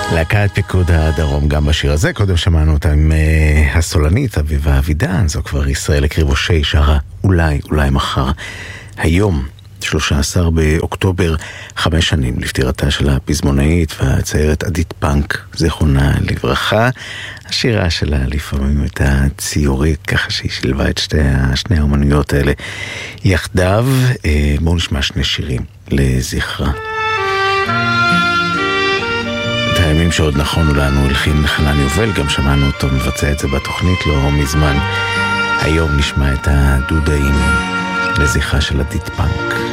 להקת פיקוד הדרום גם בשיר הזה. קודם שמענו אותה עם הסולנית אביבה אבידן, זו כבר ישראל הקריבושי, שרה אולי מחר. היום 13 באוקטובר, 5 שנים לפטירתה של הפזמונאית והציירת עדית פאנק, זיכרונה לברכה. השירה שלה לפעמים הייתה ציורית, ככה שהיא שילבה את שני האומנויות האלה יחדיו. בואו נשמע 2 שירים לזכרה. את הימים שעוד נכונו לנו הלחין חנן יובל, גם שמענו אותו מבצע את זה בתוכנית לא מזמן. היום נשמע את הדודאים לזכרה של עדית פאנק.